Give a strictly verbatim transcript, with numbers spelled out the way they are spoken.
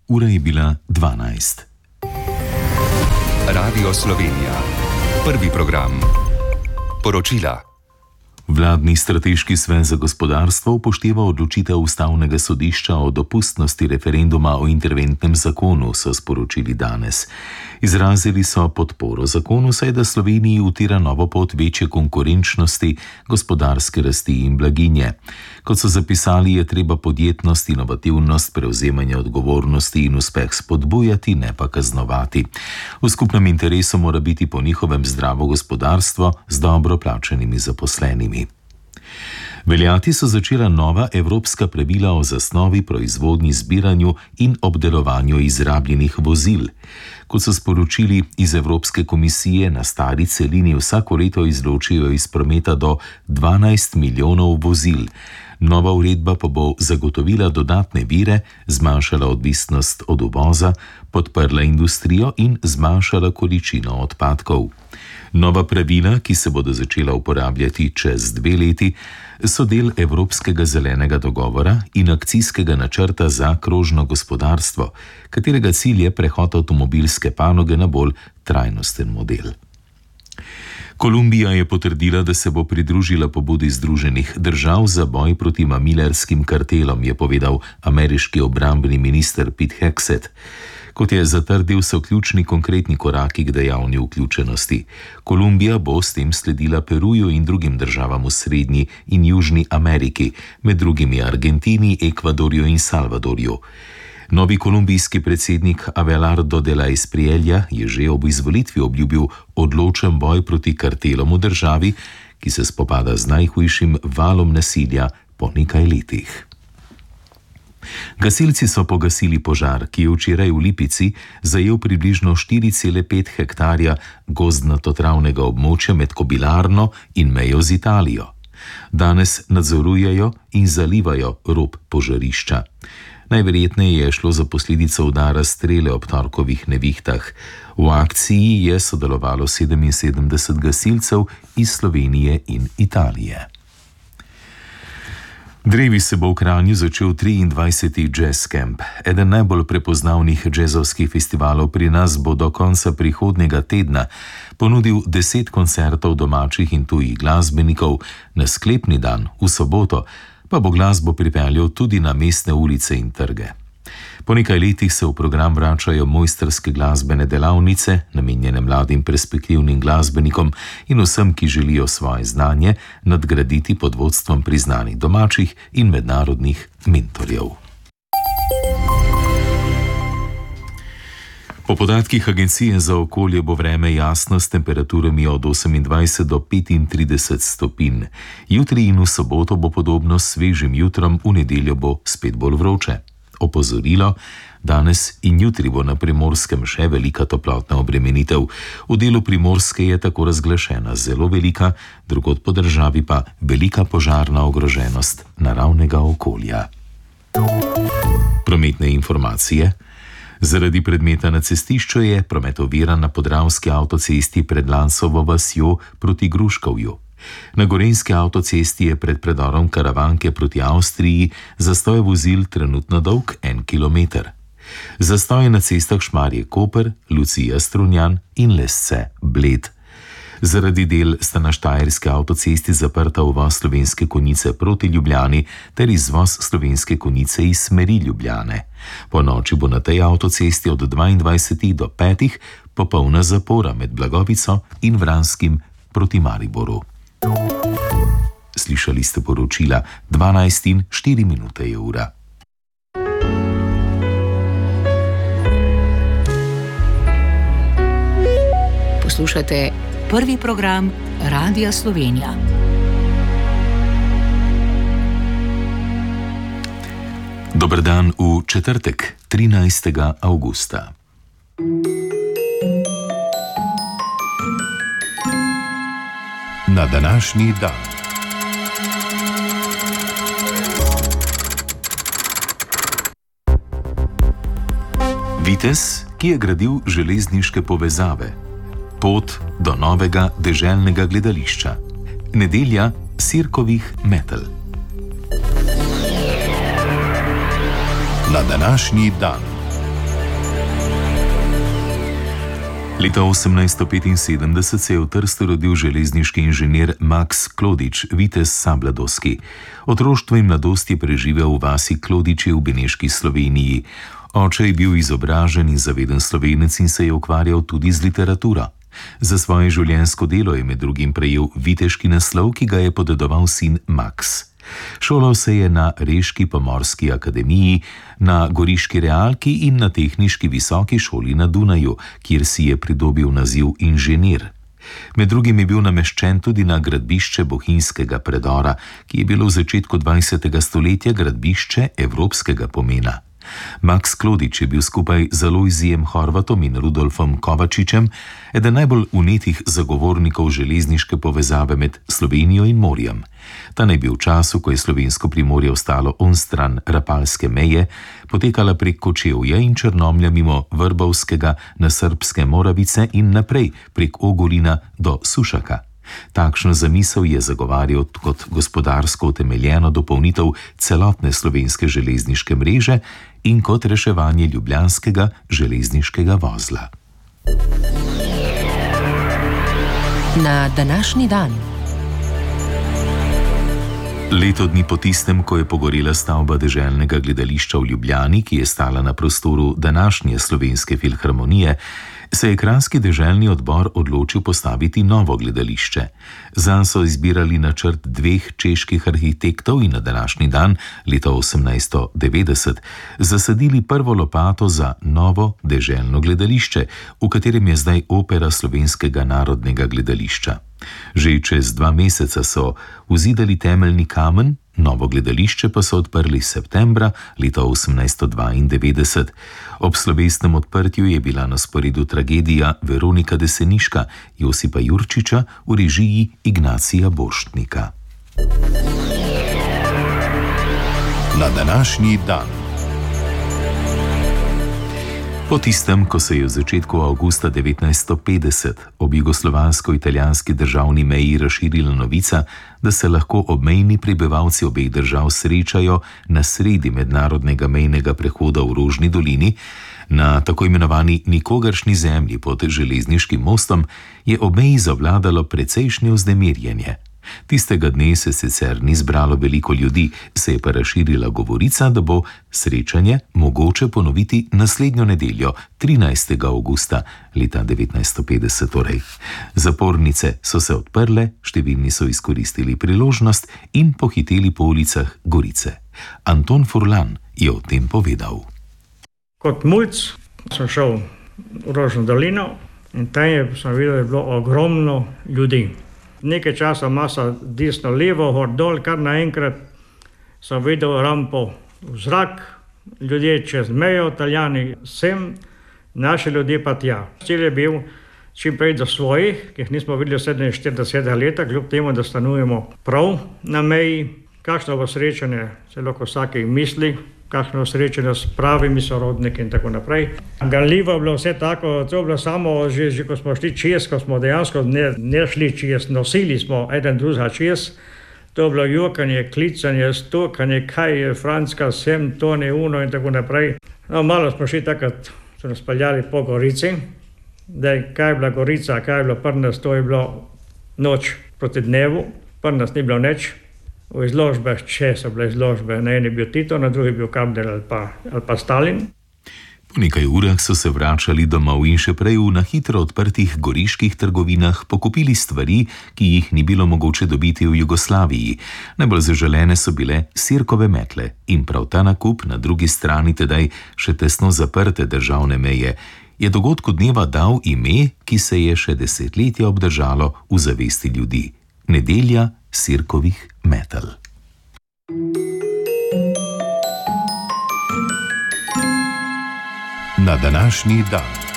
Ura je bila dvanajst. Radio Slovenija. Prvi program. Poročila. Vladni strateški svet za gospodarstvo upošteva odločitev Ustavnega sodišča o dopustnosti referenduma o interventnem zakonu, so sporočili danes. Izrazili so podporo zakonu, saj da Sloveniji utira novo pot večje konkurenčnosti, gospodarske rasti in blaginje. Kot so zapisali, je treba podjetnost, inovativnost, prevzemanje odgovornosti in uspeh spodbujati, ne pa kaznovati. V skupnem interesu mora biti po njihovem zdravo gospodarstvo z dobro plačanimi zaposlenimi. Veljati so začela nova evropska pravila o zasnovi, proizvodnji, zbiranju in obdelovanju izrabljenih vozil. Kot so sporočili iz Evropske komisije, na stari celini vsako leto izločijo iz prometa do dvanajst milijonov vozil. Nova uredba pa bo zagotovila dodatne vire, zmanjšala odvisnost od uvoza, podprla industrijo in zmanjšala količino odpadkov. Nova pravila, ki se bodo začela uporabljati čez dve leti, so del Evropskega zelenega dogovora in akcijskega načrta za krožno gospodarstvo, katerega cilj je prehod avtomobilske panoge na bolj trajnosten model. Kolumbija je potrdila, da se bo pridružila pobudi Združenih držav za boj proti mamilarskim kartelom, je povedal ameriški obrambni minister Pete Hegseth. Kot je zatrdil, so ključni konkretni koraki k dejavni vključenosti. Kolumbija bo s tem sledila Peruju in drugim državam v Srednji in Južni Ameriki, med drugimi Argentini, Ekvadorju in Salvadorju. Novi kolumbijski predsednik Abelardo de la Espriella je že ob izvolitvi obljubil odločen boj proti kartelom v državi, ki se spopada z najhujšim valom nasilja po nekaj letih. Gasilci so pogasili požar, ki je včeraj v Lipici zajel približno štiri cele pet hektarja gozdnato-travnega območja med Kobilarno in mejo z Italijo. Danes nadzorujejo in zalivajo rob požarišča. Najverjetneje je šlo za posledico udara strele ob torkovih nevihtah. V akciji je sodelovalo sedeminsedemdeset gasilcev iz Slovenije in Italije. Drevi se bo v Kranju začel triindvajseti Jazz Camp. Eden najbolj prepoznavnih džezovskih festivalov pri nas bo do konca prihodnjega tedna ponudil deset koncertov domačih in tujih glasbenikov, na sklepni dan, v soboto, pa bo glasbo pripeljal tudi na mestne ulice in trge. Po nekaj letih se v program vračajo mojstrske glasbene delavnice, namenjene mladim perspektivnim glasbenikom in vsem, ki želijo svoje znanje nadgraditi pod vodstvom priznanih domačih in mednarodnih mentorjev. Po podatkih Agencije za okolje bo vreme jasno s temperaturami od osemindvajset do petintrideset stopinj. Jutri in v soboto bo podobno s svežim jutrom, v nedeljo bo spet bolj vroče. Opozorilo: danes in jutri bo na Primorskem še velika toplotna obremenitev. V delu Primorske je tako razglašena zelo velika, drugod po državi pa velika požarna ogroženost naravnega okolja. Prometne informacije. Zaradi predmeta na cestišču je promet oviran na Podravski avtocesti pred Lansovo vasjo proti Gruškovju. Na Gorenjski avtocesti je pred predorom Karavanke proti Avstriji zastoj vozil trenutno dolg en kilometer. Zastoj na cestah Šmarje-Koper, Lucija-Strunjan in Lesce-Bled. Zaradi del sta na Štajerski avtocesti zaprta uvoz Slovenske Konjice proti Ljubljani ter izvoz Slovenske Konjice iz smeri Ljubljane. Po noči bo na tej avtocesti od dvaindvajsetih do petih popolna zapora med Blagovico in Vranskim proti Mariboru. Slišali ste poročila, dvanajst in štiri minute je ura. Poslušate prvi program Radia Slovenija. Dober dan v četrtek, trinajstega avgusta. Na današnji dan. Vitez, ki je gradil železniške povezave. Pot do novega deželnega gledališča. Nedelja sirkovih metel. Na današnji dan. Leta osemnajststo petinsedemdeset se je v Trstu rodil železniški inženir Max Klodič, vitez Sabladoski. Otroštvo in mladost je preživel v vasi Klodiči v Beneški Sloveniji. Oče je bil izobražen in zaveden Slovenec in se je ukvarjal tudi z literaturo. Za svoje življenjsko delo je med drugim prejel viteški naslov, ki ga je podedoval sin Max. Šolal se je na Reški pomorski akademiji, na Goriški realki in na Tehniški visoki šoli na Dunaju, kjer si je pridobil naziv inženir. Med drugim je bil nameščen tudi na gradbišče Bohinjskega predora, ki je bilo v začetku dvajsetega stoletja gradbišče evropskega pomena. Max Klodič je bil skupaj z Alojzijem Horvatom in Rudolfom Kovačičem eden najbolj vnetih zagovornikov železniške povezave med Slovenijo in morjem. Ta naj bi v času, ko je slovensko primorje ostalo onstran Rapalske meje, potekala prek Kočevja in Črnomlja mimo Vrbovskega na srbske Moravice in naprej prek Ogulina do Sušaka. Takšno zamisel je zagovarjal kot gospodarsko utemeljeno dopolnitev celotne slovenske železniške mreže in kot reševanje ljubljanskega železniškega vozla. Na današnji dan. Leto dni po tistem, ko je pogorela stavba deželnega gledališča v Ljubljani, ki je stala na prostoru današnje Slovenske filharmonije, se je kranjski deželni odbor odločil postaviti novo gledališče. Zanj so izbirali načrt dveh čeških arhitektov in na današnji dan, leta osemnajststo devetdeset, zasadili prvo lopato za novo deželno gledališče, v katerem je zdaj opera Slovenskega narodnega gledališča. Že čez dva meseca so vzidali temeljni kamen, novo gledališče pa so odprli septembra leta osemnajststo dvaindevetdeset. Ob slovesnem odprtju je bila na sporedu tragedija Veronika Deseniška Josipa Jurčiča v režiji Ignacija Boštnika. Na današnji dan. Po tistem, ko se je v začetku avgusta devetnajststo petdeset ob jugoslovansko-italijanski državni meji razširila novica, da se lahko obmejni prebivalci obeh držav srečajo na sredi mednarodnega mejnega prehoda v Rožni dolini, na tako imenovani nikogaršnji zemlji pod železniškim mostom, je ob meji zavladalo precejšnje vznemirjenje. Tistega dne se sicer ni zbralo veliko ljudi, se je pa razširila govorica, da bo srečanje mogoče ponoviti naslednjo nedeljo, trinajstega avgusta leta devetnajststo petdeset. Torej. Zapornice so se odprle, številni so izkoristili priložnost in pohiteli po ulicah Gorice. Anton Furlan je o tem povedal. Kot mulc sem šel v Rožno dolino in tam sem videl, da je bilo ogromno ljudi. Nekaj časa masa desno, levo, gor, dol, kar naenkrat sem videl rampo v zrak, ljudje čez mejo, Italijani sem, naši ljudje pa tja. Cilj je bil čim prej do svojih, ki jih nismo videli sedeminštirideset leta, kljub temu, da stanujemo prav na meji. Kakšno bo srečanje, se lahko vsaki misli, kakšno srečanje s pravimi sorodniki in tako naprej. Ganljivo je bilo vse tako, to je bilo samo, že, že ko smo šli čez, ko smo dejansko ne, ne šli čez, nosili smo eden drugega čez, to je bilo jokanje, klicanje, stokanje, kaj je Franska, sem, to ne uno in tako naprej. No, malo smo šli takrat, so nas peljali po Gorici, da je, kaj je bila Gorica, kaj je bilo Prnas, to je bilo noč proti dnevu, Prnas ni bilo nič. V izložbah, če so bile izložbe, na eni je bil Tito, na drugi je bil Kabder ali pa, ali pa Stalin. Po nekaj urah so se vračali domov in še prej v na hitro odprtih goriških trgovinah pokupili stvari, ki jih ni bilo mogoče dobiti v Jugoslaviji. Najbolj zaželene so bile sirkove metle in prav ta nakup na drugi strani tedaj še tesno zaprte državne meje je dogodku dneva dal ime, ki se je še desetletja obdržalo v zavesti ljudi. Nedelja sirkovih metel. Na današnji dan.